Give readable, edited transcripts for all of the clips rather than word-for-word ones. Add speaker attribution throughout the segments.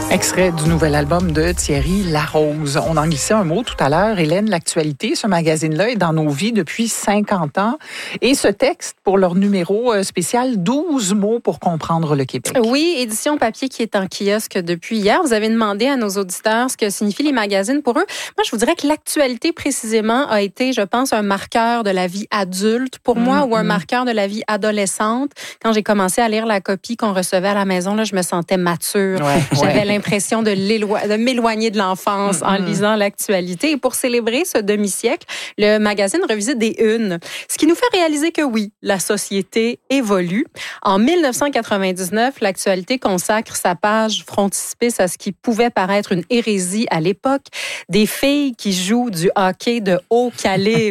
Speaker 1: Extrait du nouvel album de Thierry Larose. On en glissait un mot tout à l'heure. Hélène, l'actualité, ce magazine-là est dans nos vies depuis 50 ans. Et ce texte, pour leur numéro spécial, 12 mots pour comprendre le Québec.
Speaker 2: Oui, édition papier qui est en kiosque depuis hier. Vous avez demandé à nos auditeurs ce que signifient les magazines pour eux. Moi, je vous dirais que l'actualité, précisément, a été, je pense, un marqueur de la vie adulte pour moi ou un marqueur de la vie adolescente. Quand j'ai commencé à lire la copie qu'on recevait à la maison, là, je me sentais mature. J'avais l'impression de m'éloigner de l'enfance en lisant l'actualité. Et pour célébrer ce demi-siècle, le magazine revisite des unes. Ce qui nous fait réaliser que oui, la société évolue. En 1999, l'actualité consacre sa page frontispice à ce qui pouvait paraître une hérésie à l'époque. Des filles qui jouent du hockey de haut calibre.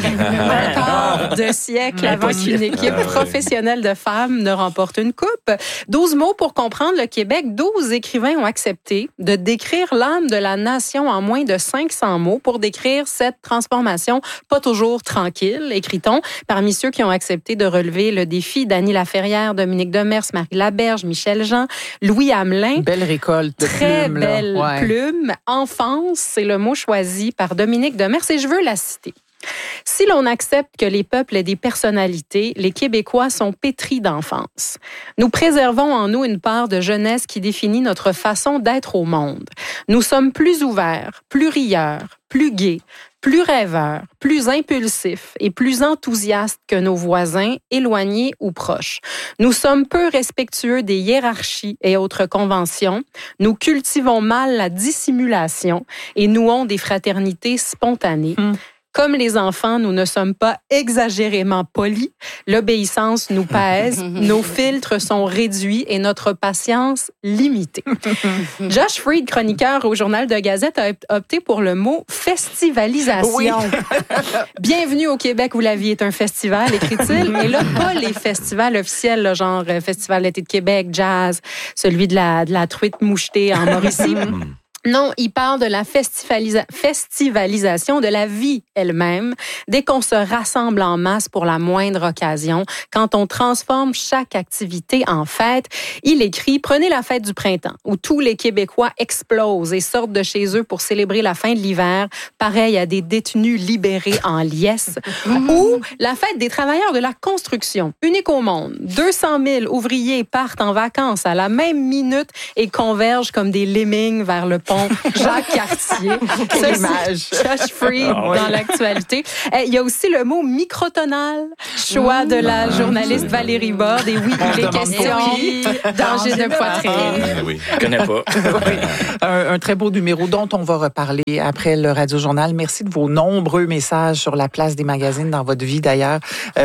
Speaker 2: Un quart de siècle avant qu'une équipe professionnelle de femmes ne remporte une coupe. 12 mots pour comprendre le Québec. 12 écrivains ont accepté de décrire l'âme de la nation en moins de 500 mots pour décrire cette transformation pas toujours tranquille, écrit-on. Parmi ceux qui ont accepté de relever le défi, Dany Laferrière, Dominique Demers, Marie Laberge, Michel Jean, Louis Hamelin.
Speaker 1: Belle récolte de
Speaker 2: très
Speaker 1: plumes.
Speaker 2: Belle plume. Enfance, c'est le mot choisi par Dominique Demers et je veux la citer. Si l'on accepte que les peuples aient des personnalités, les Québécois sont pétris d'enfance. Nous préservons en nous une part de jeunesse qui définit notre façon d'être au monde. Nous sommes plus ouverts, plus rieurs, plus gais, plus rêveurs, plus impulsifs et plus enthousiastes que nos voisins, éloignés ou proches. Nous sommes peu respectueux des hiérarchies et autres conventions. Nous cultivons mal la dissimulation et nouons des fraternités spontanées. Comme les enfants, nous ne sommes pas exagérément polis. L'obéissance nous pèse, nos filtres sont réduits et notre patience limitée. Josh Freed, chroniqueur au Journal de Gazette, a opté pour le mot festivalisation. Oui. Bienvenue au Québec où la vie est un festival, écrit-il. Et là, pas les festivals officiels, là, genre Festival d'été de Québec, jazz, celui de la truite mouchetée en Mauricie. Non, il parle de la festivalisation de la vie elle-même, dès qu'on se rassemble en masse pour la moindre occasion, quand on transforme chaque activité en fête. Il écrit « Prenez la fête du printemps, où tous les Québécois explosent et sortent de chez eux pour célébrer la fin de l'hiver, pareil à des détenus libérés en liesse. » Ou la fête des travailleurs de la construction, unique au monde. 200 000 ouvriers partent en vacances à la même minute et convergent comme des lemmings vers le pont Jacques-Cartier.
Speaker 1: Quelle image!
Speaker 2: Josh Freed dans l'actualité. Il y a aussi le mot microtonal, choix de la journaliste Valérie Borde. Et oui, il est question danger de poitrine.
Speaker 3: Oui, je connais pas.
Speaker 1: Un très beau numéro dont on va reparler après le Radio-Journal. Merci de vos nombreux messages sur la place des magazines dans votre vie d'ailleurs.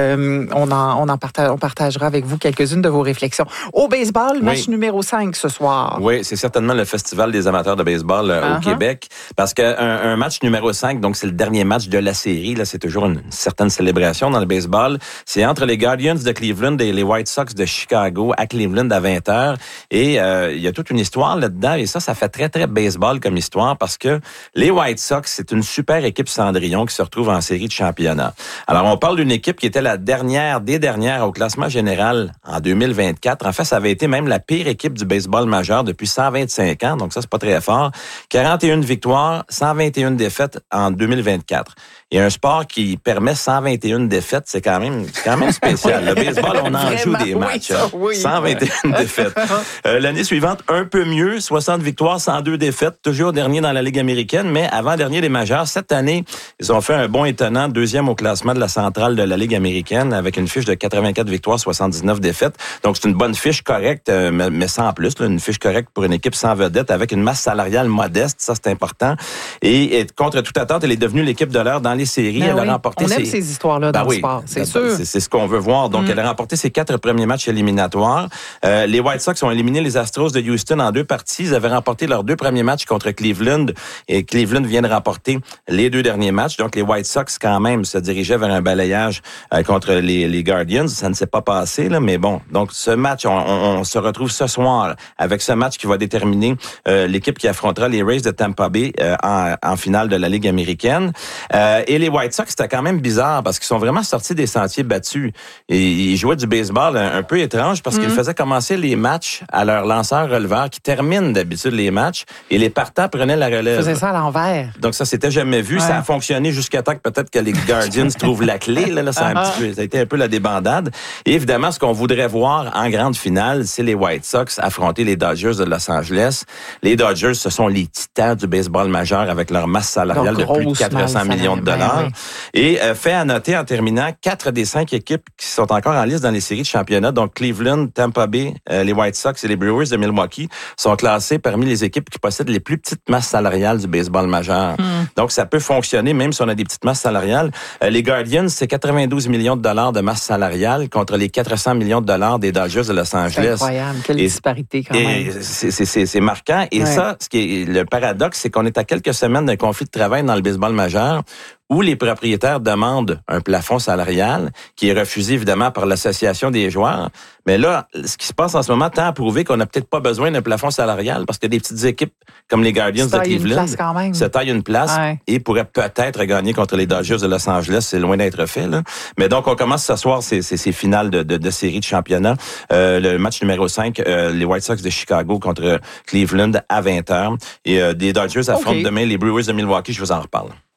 Speaker 1: On partagera avec vous quelques-unes de vos réflexions. Au baseball, match numéro 5 ce soir.
Speaker 3: Oui, c'est certainement le Festival des amateurs de baseball au Québec, parce qu'un match numéro 5, donc c'est le dernier match de la série, là c'est toujours une certaine célébration dans le baseball, c'est entre les Guardians de Cleveland et les White Sox de Chicago à Cleveland à 20h, et il y a toute une histoire là-dedans, et ça fait très, très baseball comme histoire, parce que les White Sox, c'est une super équipe Cendrillon qui se retrouve en série de championnat. Alors, on parle d'une équipe qui était la dernière des dernières au classement général en 2024. En fait, ça avait été même la pire équipe du baseball majeur depuis 125 ans, donc ça, c'est pas très fort. 41 victoires, 121 défaites en 2024. Et un sport qui permet 121 défaites, c'est quand même spécial. Le baseball, on en joue des matchs. 121 défaites. L'année suivante, un peu mieux, 60 victoires, 102 défaites, toujours dernier dans la Ligue américaine, mais avant-dernier des majeurs. Cette année, ils ont fait un bond étonnant, deuxième au classement de la centrale de la Ligue américaine, avec une fiche de 84 victoires, 79 défaites. Donc, c'est une bonne fiche correcte, mais sans plus, là, une fiche correcte pour une équipe sans vedette, avec une masse salariale modeste, ça c'est important. Et contre toute attente, elle est devenue l'équipe de l'heure dans les séries.
Speaker 1: Elle a remporté ces histoires-là dans le sport, c'est sûr.
Speaker 3: C'est ce qu'on veut voir. Donc, elle a remporté ses 4 premiers matchs éliminatoires. Les White Sox ont éliminé les Astros de Houston en 2 parties. Ils avaient remporté leurs 2 premiers matchs contre Cleveland et Cleveland vient de remporter les 2 derniers matchs. Donc, les White Sox, quand même, se dirigeaient vers un balayage contre les Guardians. Ça ne s'est pas passé, là, mais bon. Donc, ce match, on se retrouve ce soir avec ce match qui va déterminer l'équipe qui affronte affrontera les Rays de Tampa Bay en finale de la Ligue américaine. Et les White Sox, c'était quand même bizarre parce qu'ils sont vraiment sortis des sentiers battus. Et ils jouaient du baseball un peu étrange parce qu'ils faisaient commencer les matchs à leur lanceur-releveur qui termine d'habitude les matchs et les partants prenaient la relève.
Speaker 1: Ils faisaient ça à l'envers.
Speaker 3: Donc ça, c'était jamais vu. Ouais. Ça a fonctionné jusqu'à temps que peut-être que les Guardians trouvent la clé. Là, ça a été un peu la débandade. Et évidemment, ce qu'on voudrait voir en grande finale, c'est les White Sox affronter les Dodgers de Los Angeles. Les Dodgers, ce sont les titans du baseball majeur avec leur masse salariale de plus de 400 millions de dollars. Et fait à noter en terminant, 4 des 5 équipes qui sont encore en liste dans les séries de championnat, donc Cleveland, Tampa Bay, les White Sox et les Brewers de Milwaukee, sont classés parmi les équipes qui possèdent les plus petites masses salariales du baseball majeur. Donc, ça peut fonctionner même si on a des petites masses salariales. Les Guardians, c'est 92 millions de dollars de masse salariale contre les 400 millions de dollars des Dodgers de Los Angeles.
Speaker 1: C'est incroyable. Quelle disparité quand même.
Speaker 3: C'est marquant. Et ça, ce qui est le paradoxe, c'est qu'on est à quelques semaines d'un conflit de travail dans le baseball majeur où les propriétaires demandent un plafond salarial qui est refusé évidemment par l'association des joueurs. Mais là, ce qui se passe en ce moment tend à prouver qu'on n'a peut-être pas besoin d'un plafond salarial parce que des petites équipes comme les Guardians de Cleveland se taillent une place et pourraient peut-être gagner contre les Dodgers de Los Angeles. C'est loin d'être fait, là. Mais donc, on commence ce soir ces finales de série de championnat. Le match numéro 5, les White Sox de Chicago contre Cleveland à 20h. Et des Dodgers affrontent demain les Brewers de Milwaukee. Je vous en reparle.